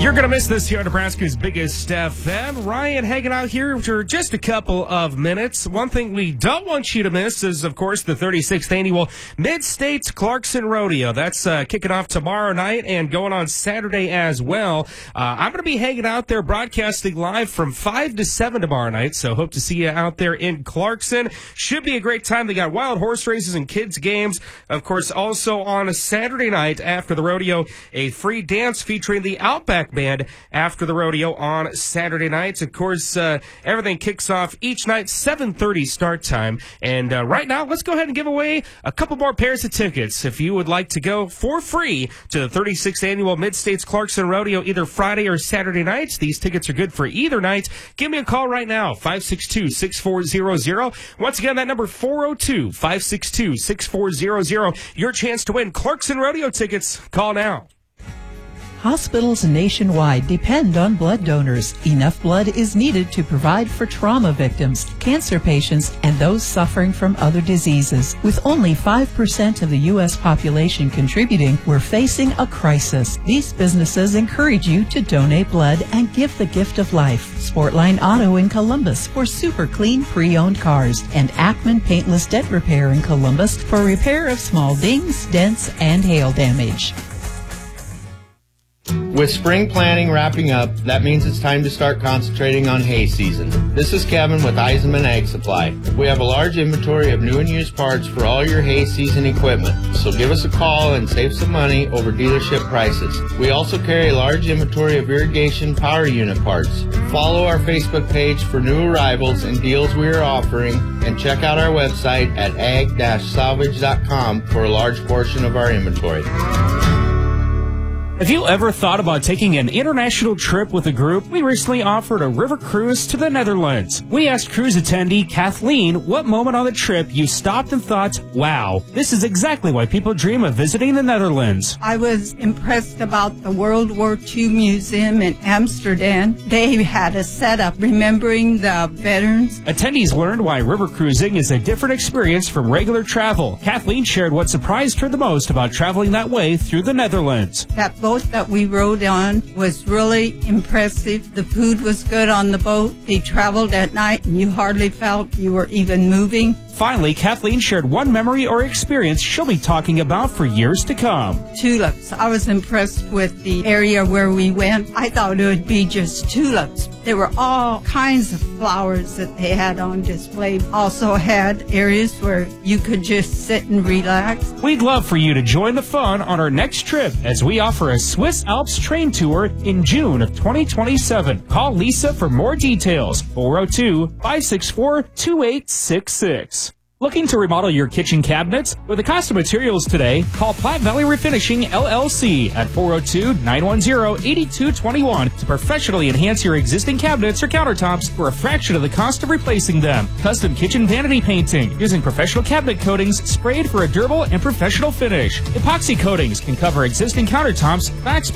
You're going to miss this here on Nebraska's Biggest FM. Ryan hanging out here for just a couple of minutes. One thing we don't want you to miss is, of course, the 36th annual Mid-States Clarkson Rodeo. That's kicking off tomorrow night and going on Saturday as well. I'm going to be hanging out there broadcasting live from 5 to 7 tomorrow night, so hope to see you out there in Clarkson. Should be a great time. They got wild horse races and kids games. Of course, also on a Saturday night after the rodeo, a free dance featuring the Outback Band after the rodeo on Saturday nights. Of course, everything kicks off each night, 7:30 start time. And right now, let's go ahead and give away a couple more pairs of tickets. If you would like to go for free to the 36th annual Mid-States Clarkson Rodeo either Friday or Saturday nights, these tickets are good for either night. Give me a call right now, 562-6400. Once again, that number 402-562-6400. Your chance to win Clarkson Rodeo tickets. Call now. Hospitals nationwide depend on blood donors. Enough blood is needed to provide for trauma victims, cancer patients, and those suffering from other diseases. With only 5% of the U.S. population contributing, we're facing a crisis. These businesses encourage you to donate blood and give the gift of life. Sportline Auto in Columbus for super clean pre-owned cars, and Ackman Paintless Dent Repair in Columbus for repair of small dings, dents, and hail damage. With spring planting wrapping up, that means it's time to start concentrating on hay season. This is Kevin with Eisenman Ag Supply. We have a large inventory of new and used parts for all your hay season equipment, so give us a call and save some money over dealership prices. We also carry a large inventory of irrigation power unit parts. Follow our Facebook page for new arrivals and deals we are offering, and check out our website at ag-salvage.com for a large portion of our inventory. Have you ever thought about taking an international trip with a group? We recently offered a river cruise to the Netherlands. We asked cruise attendee Kathleen what moment on the trip you stopped and thought, wow, this is exactly why people dream of visiting the Netherlands. I was impressed about the World War II Museum in Amsterdam. They had a setup remembering the veterans. Attendees learned why river cruising is a different experience from regular travel. Kathleen shared what surprised her the most about traveling that way through the Netherlands. That boat that we rode on was really impressive. The food was good on the boat. They traveled at night and you hardly felt you were even moving. Finally, Kathleen shared one memory or experience she'll be talking about for years to come. Tulips. I was impressed with the area where we went. I thought it would be just tulips. There were all kinds of flowers that they had on display. Also had areas where you could just sit and relax. We'd love for you to join the fun on our next trip as we offer a Swiss Alps train tour in June of 2027. Call Lisa for more details. 402-564-2866. Looking to remodel your kitchen cabinets? With the cost of materials today, call Platte Valley Refinishing LLC at 402-910-8221 to professionally enhance your existing cabinets or countertops for a fraction of the cost of replacing them. Custom kitchen vanity painting using professional cabinet coatings sprayed for a durable and professional finish. Epoxy coatings can cover existing countertops, backsplash,